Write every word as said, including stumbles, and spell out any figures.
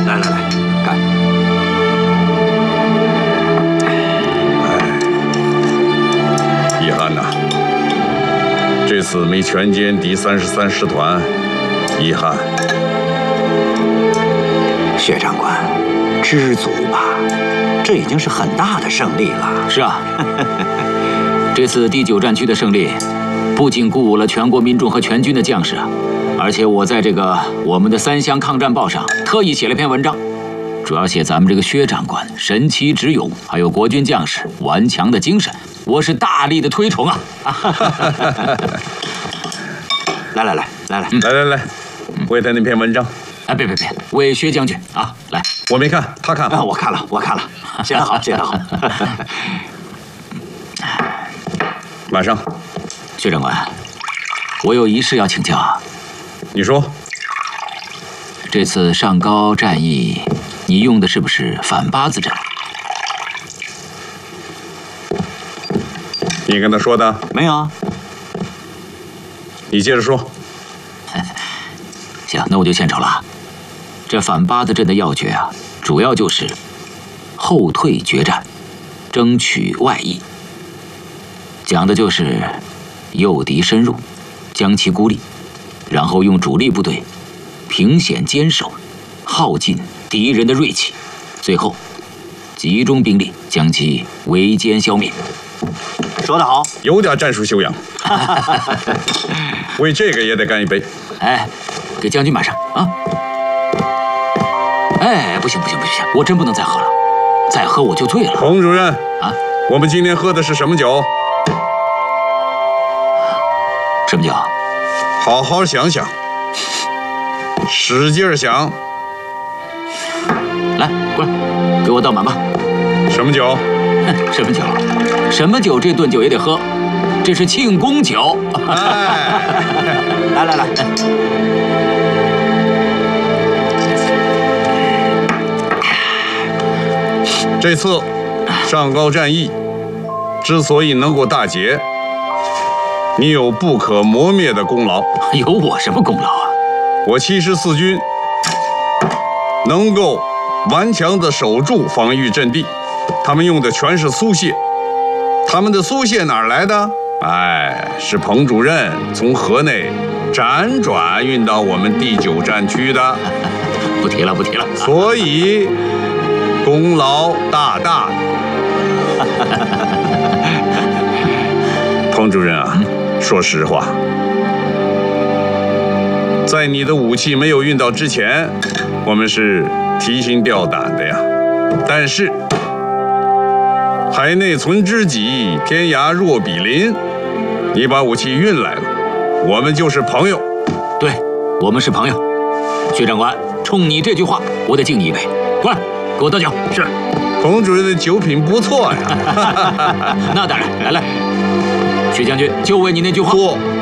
来来来，干！ 哎，遗憾呐，这次没全歼敌三十三师团，遗憾。 薛长官，知足吧，这已经是很大的胜利了。 是啊，这次第九战区的胜利，不仅鼓舞了全国民众和全军的将士啊。 而且我在这个我们的《三湘抗战报》上特意写了篇文章，主要写咱们这个薛长官神奇智勇，还有国军将士顽强的精神，我是大力的推崇啊！ 来来来来来， 嗯、来来来，为他那篇文章。 哎，别别别，为薛将军啊！来， 我没看，他看了、 啊，我看了，我看了，写得好，写得好。 马上， 薛长官，我有一事要请教啊。 你说， 这次上高战役，你用的是不是反八字阵？ 你跟他说的？ 没有啊。 你接着说。 行，那我就献丑了。这反八字阵的要诀啊，主要就是后退决战，争取外溢，讲的就是诱敌深入，将其孤立。 然后用主力部队凭险坚守，耗尽敌人的锐气，最后集中兵力将其围歼消灭。 说得好， 有点战术修养。为这个也得干一杯。 哎，给将军满上啊！哎，不行不行不行，我真不能再喝了，再喝我就醉了。 洪主任啊， 我们今天喝的是什么酒？ 什么酒？ 好好想想，使劲想。 来，过来，给我倒满吧。 什么酒？ 哼，什么酒？什么酒？这顿酒也得喝，这是庆功酒。 哎， 来来来， 这次上高战役之所以能够大捷。 你有不可磨灭的功劳。 有我什么功劳啊？ 我七十四军能够顽强地守住防御阵地，他们用的全是苏械。他们的苏械哪儿来的？哎，是彭主任从河内辗转运到我们第九战区的。 不提了，不提了。 所以功劳大大的。彭主任啊。嗯 说实话，在你的武器没有运到之前，我们是提心吊胆的呀。但是，海内存知己，天涯若比邻。你把武器运来了，我们就是朋友。 对，我们是朋友。薛长官，冲你这句话，我得敬你一杯。过来，给我倒酒。 是，彭主任的酒品不错呀。 那当然，来来。 薛将军，就为你那句话。 错。